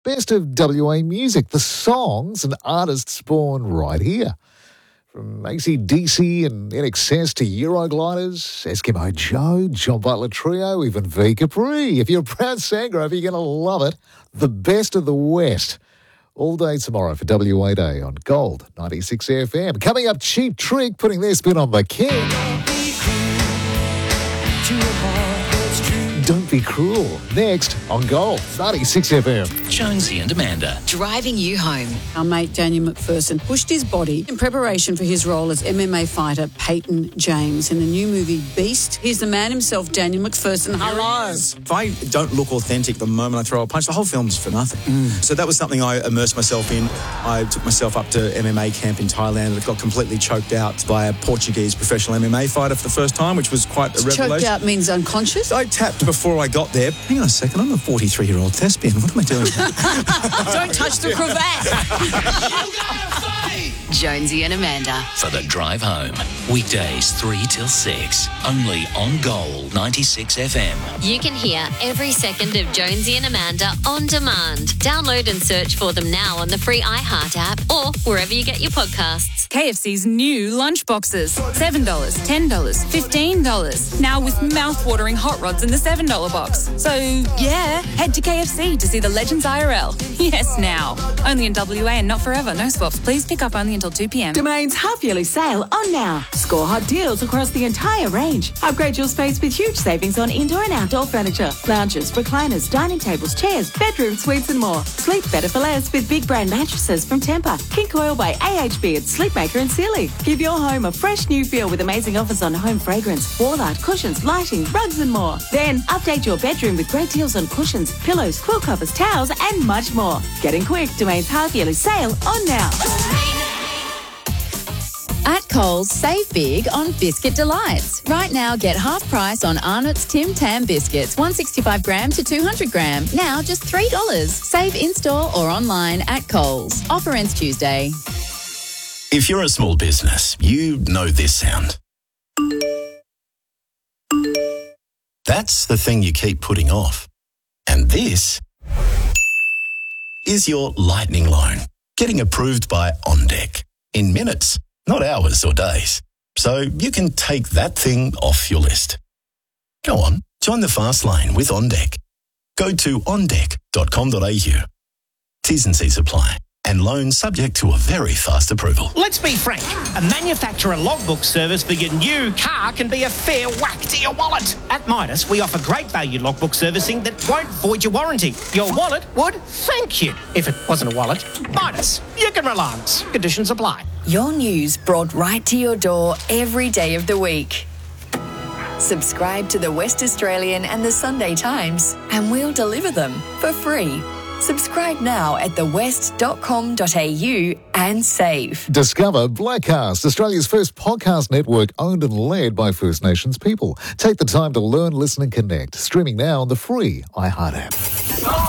Best of WA music, the songs and artists born right here. From AC/DC and NXS to Eurogliders, Eskimo Joe, John Butler Trio, even V Capri. If you're a proud Sandgrove, you're going to love it. The best of the West. All day tomorrow for WA Day on Gold 96 FM. Coming up, Cheap Trick putting their spin on the king. Don't be cruel. Next on Gold 96 FM. Jonesy and Amanda. Driving you home. Our mate Daniel McPherson pushed his body in preparation for his role as MMA fighter Peyton James in the new movie Beast. Here's the man himself, Daniel McPherson. Hello. If I don't look authentic the moment I throw a punch, the whole film's for nothing. So that was something I immersed myself in. I took myself up to MMA camp in Thailand and got completely choked out by a Portuguese professional MMA fighter for the first time, which was quite a revelation. Choked out means unconscious? I tapped before I got there. Hang on a second, I'm a 43-year-old thespian. What am I doing? Don't touch the cravat. Jonesy and Amanda. For the drive home. Weekdays 3 till 6. Only on Gold 96 FM. You can hear every second of Jonesy and Amanda on demand. Download and search for them now on the free iHeart app or wherever you get your podcasts. KFC's new lunch boxes. $7, $10, $15. Now with mouth-watering hot rods in the $7 box. So, yeah, head to KFC to see the Legends IRL. Yes, now. Only in WA and not forever. No swaps. Please pick up only until 2 p.m. Domain's half-yearly sale on now. Score hot deals across the entire range. Upgrade your space with huge savings on indoor and outdoor furniture, lounges, recliners, dining tables, chairs, bedroom suites and more. Sleep better for less with big brand mattresses from Tempur, King Coil by AHB and Sleepmaker and Sealy. Give your home a fresh new feel with amazing offers on home fragrance, wall art, cushions, lighting, rugs and more. Then update your bedroom with great deals on cushions, pillows, quill covers, towels and much more. Get in quick. Domain's half-yearly sale on now. At Coles, save big on Biscuit Delights. Right now, get half price on Arnott's Tim Tam biscuits, 165 gram to 200 gram. Now just $3. Save in-store or online at Coles. Offer ends Tuesday. If you're a small business, you know this sound. That's the thing you keep putting off. And this is your lightning loan, getting approved by OnDeck in minutes, not hours or days. So you can take that thing off your list. Go on, join the fast lane with OnDeck. Go to ondeck.com.au. T's and C's apply. And loan subject to a very fast approval. Let's be frank. A manufacturer logbook service for your new car can be a fair whack to your wallet. At Midas, we offer great value logbook servicing that won't void your warranty. Your wallet would thank you. If it wasn't a wallet, Midas. You can rely on us. Conditions apply. Your news brought right to your door every day of the week. Subscribe to the West Australian and the Sunday Times and we'll deliver them for free. Subscribe now at thewest.com.au and save. Discover Blackcast, Australia's first podcast network owned and led by First Nations people. Take the time to learn, listen and connect. Streaming now on the free iHeart app.